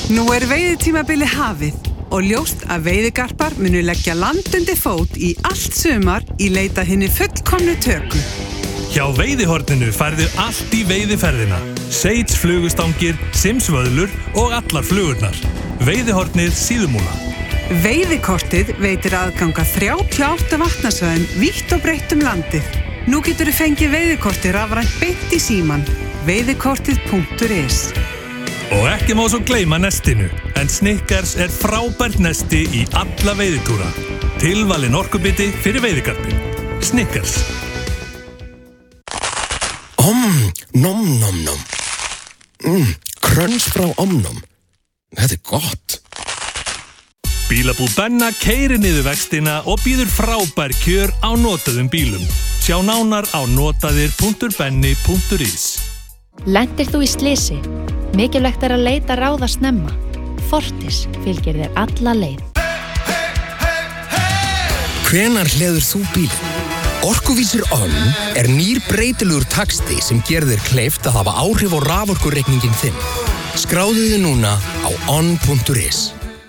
Nú veiðitímabili hafið og ljóst að veiðigarpar munu leggja land undir fót í allt sumar í leita hinni fullkomnu töku. Hjá Veiðihorninu færðu allt í veiðiferðina. Seits flugustangir, simsvöðlur og allar flugurnar. Veiðihornið Síðumúla. Veiðikortið veitir aðganga 38 vatnasvæðum vítt og breitt landið. Nú geturðu fengið veiðikortið rafrænt beint í síman. Veiðikortið.is. Og ekki má svo gleyma nestinu, en Snickers frábært nesti í alla veiðitúra. Tilvalin orkubiti fyrir veiðigarpinn. Snickers. Nom nom nom. Kröns frá Omnom. Þetta gott. Bílabúð Benna keyrir niður vextina og býður frábær kjör á notaðum bílum. Sjá nánar á notaðir.benni.is. Lentir þú í slysi? Mikilvægt að leita ráða snemma. Fortis fylgir þér alla leið. Hvenær hleður þú bílinn? Orkuvísir On nýr breytilegur taxti sem gerir þér kleift að hafa áhrif á raforkureikningin þinn. Skráðu þig núna á on.is.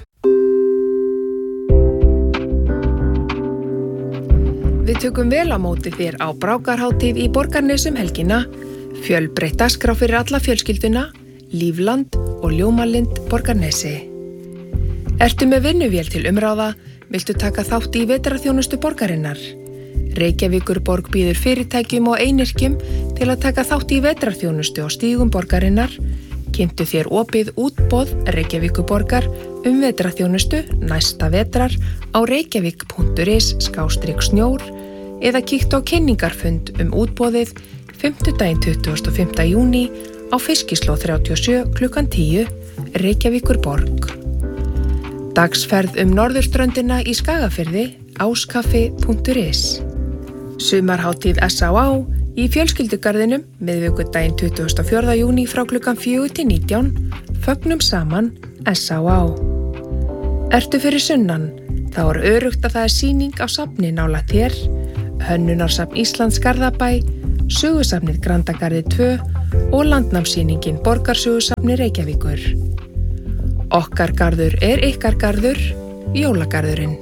Við tökum vel á móti þér á Brákarhátíð í Borgarnesum helgina, fjölbreytt dagskrá fyrir alla fjölskylduna, Lífland og Ljómalind Borgarnesi. Ertu með vinnuvél til umráða, viltu taka þátt í vetrarþjónustu borgarinnar? Reykjavíkurborg býður fyrirtækjum og einyrkjum til að taka þátt í vetrarþjónustu á stígum borgarinnar. Kynntu þér opið útboð Reykjavíkurborgar vetrarþjónustu næsta vetrar á reykjavík.is/snjór eða kíktu á kynningarfund útboðið 25. júní á Fiskislóð 37 klukkan 10, Reykjavíkurborg. Dagsferð norðurströndina í Skagafirði, áskaffi.is. Sumarhátíð S.A.A. í fjölskyldugarðinum miðvikudaginn 24. júní frá klukkan 4 til 19, fögnum saman S.A.A. Ertu fyrir sunnan? Þá öruggt að það sýning á safni nálægt þér, Hönnunarsafn Íslands Garðabæ, Sögusafnið Grandagarði 2 og landnámssýningin Borgarsögusafni Reykjavíkur. Okkar garður ykkar garður, jólagarðurinn.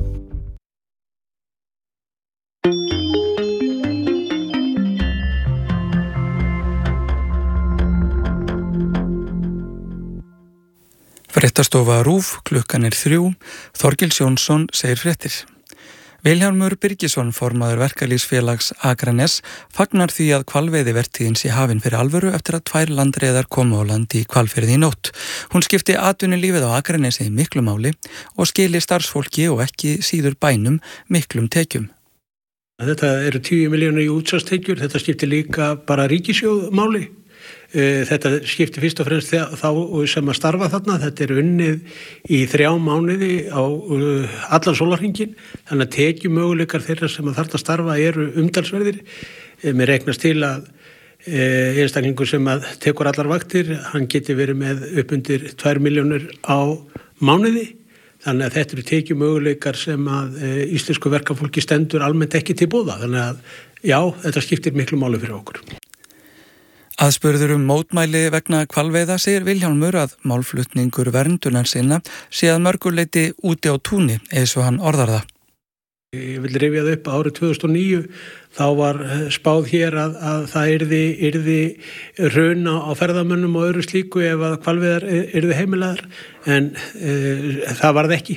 Fréttastofa RÚV, klukkan 3, Þorgils Jónsson segir fréttir. Vilhjálmur Birgisson, formaður verkalýðsfélags Akranes, fagnar því að hvalveiðivertíðin sé hafin fyrir alvöru eftir að 2 landreiðar komu á land í Hvalfirði í nótt. Hún skipti atvinnulífið á Akranesi miklu máli og skili starfsfólki og ekki síður bænum miklum tekjum. Þetta eru 10 milljónir í útsvarstekjur, þetta skiptir líka bara ríkissjóð máli. Þetta skiptir fyrst og fremst þá sem að starfa þarna, þetta unnið í 3 mánuði á allan sólarhringinn, þannig að tekjumöguleikar þeirra sem að þarna starfa eru umtalsverðir. Mér reiknast til að einstaklingur sem að tekur allar vaktir, hann geti verið með upp undir 2 milljónir á mánuði, þannig að þetta eru tekjumöguleikar sem að íslensku verkafólki stendur almennt ekki til boða, þannig að já, þetta skiptir miklu máli fyrir okkur. Aðspurður mótmæli vegna hvalveiða segir Vilhjálmur að málflutningur verndunar sinna sé að mörguleiti úti á túni, eins og hann orðar það. Ég vil rifja það upp að árið 2009 þá var spáð hér að það yrði hruna á ferðamönnum og öðru slíku ef að hvalveiðar yrði heimilaðar, en það varð ekki.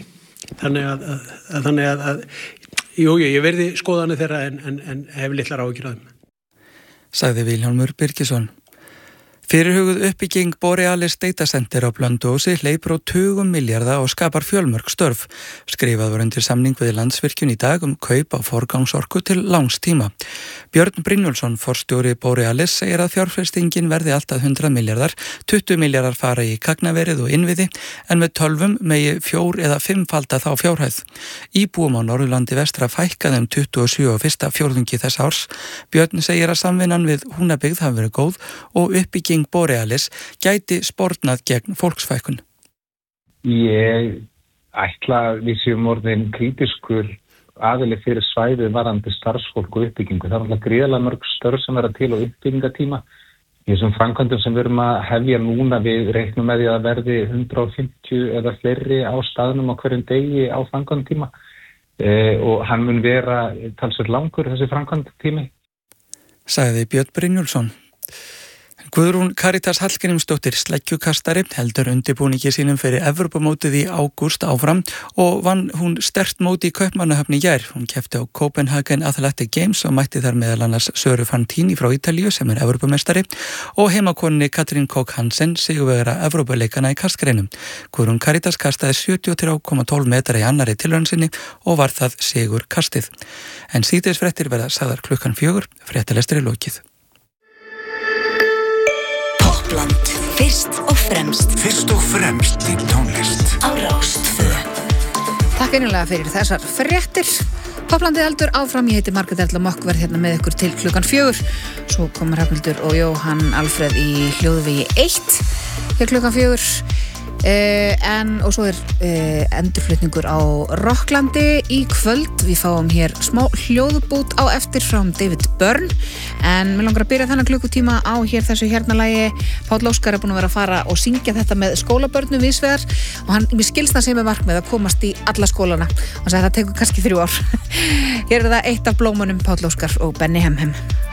Þannig að ég verði skoðanir þeirra en hef litlar áhyggjur af þeim. Sagði Vilhjálmur Birgisson. Fyrirhuguð uppbygging Borealis Data Center á Blönduósi hleypur á tugum milljarða og skapar fjölmörg störf. Skrifað var undir samning við Landsvirkjun í dag kaup á forgangsorku til langs tíma. Björn Brynjólfsson, forstjóri Borealis, segir að fjárfestingin verði alltaf 100 milljarðar, 20 milljarðar fara í gagnaverið og innviði, en með 12 megi 4 eða 5-falda þá fjárhæð. Íbúum á Norðurlandi vestra fækkaði 27 á fyrsta fjórðungi þess árs. Björn segir að samvinnan við Húnabyggð hafi verið góð og uppbygging Borealis gæti spornað gegn fólksfækkun. Ég ætla að við séum orðin kritiskur aðili fyrir svæðið varðandi starfsfólk og uppbyggingu. Það er alltaf gríðarlega mörg störf sem vera til á uppbyggingatíma í þessum framkvæmdum sem við erum að hefja núna, við reiknum með því að verði 150 eða fleiri á staðnum á hverjum degi á framkvæmdatíma og hann mun vera talsvert langur þessi framkvæmdatími. Sagði Björn Brynjólfsson. Guðrún Karítas Hallgrímsdóttir sleggjukastari heldur undirbúningi sínum fyrir Evrópumótið í ágúst áfram og vann hún sterkt móti í Kaupmannahöfn í gær. Hún keppti á Copenhagen Athletic Games og mætti þar meðal annars Söru Fantini frá Ítalíu sem Evrópumestari og heimakonni Katrín Koch Hansen sigurvegara Evrópuleikana í kastgreinum. Guðrún Karítas kastaði 73,12 metra í annari tilraun sinni og var það sigur kastið. En síðdegisfréttir verða sagðar 4:00, fréttalestri lokið. Toppland, fyrst og fremst. Fyrst og fremst í tónlist. Á Rás 2. Takk einnilega fyrir þessar fréttir. Topplandið heldur áfram, ég heiti Margrét Erla Mokk, verð hérna með ykkur til 4:00. Svo komur Hrafnhildur og Jóhann Alfreð í hljóðvegi 1 hér 4:00. Og svo endurflutningur á Rokklandi í kvöld. Við fáum hér smá hljóðbút á eftir frá David Byrne, en mér langar að byrja þennan klukkutíma á hér þessu lagi. Páll Óskar búin að vera að fara og syngja þetta með skólabörnum vísvegar og mér skilst það sem markmið að komast í alla skólana. Hann sagði að það tekur kannski 3 ár. Hér það eitt af blómunum, Páll Óskar og Benny Hemhem.